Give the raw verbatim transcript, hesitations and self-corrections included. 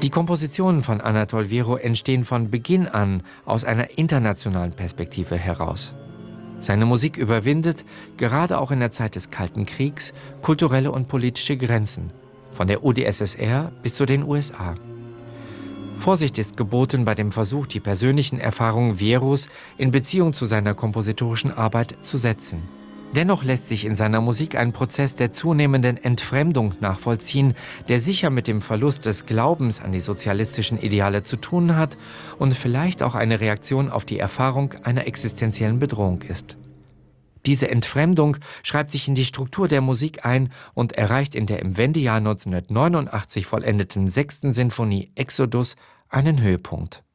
Die Kompositionen von Anatol Vierow entstehen von Beginn an aus einer internationalen Perspektive heraus. Seine Musik überwindet, gerade auch in der Zeit des Kalten Kriegs, kulturelle und politische Grenzen, von der U d S S R bis zu den U S A. Vorsicht ist geboten bei dem Versuch, die persönlichen Erfahrungen Vierows in Beziehung zu seiner kompositorischen Arbeit zu setzen. Dennoch lässt sich in seiner Musik ein Prozess der zunehmenden Entfremdung nachvollziehen, der sicher mit dem Verlust des Glaubens an die sozialistischen Ideale zu tun hat und vielleicht auch eine Reaktion auf die Erfahrung einer existenziellen Bedrohung ist. Diese Entfremdung schreibt sich in die Struktur der Musik ein und erreicht in der im Wendejahr neunzehnhundertneunundachtzig vollendeten sechsten Sinfonie Exodus einen Höhepunkt.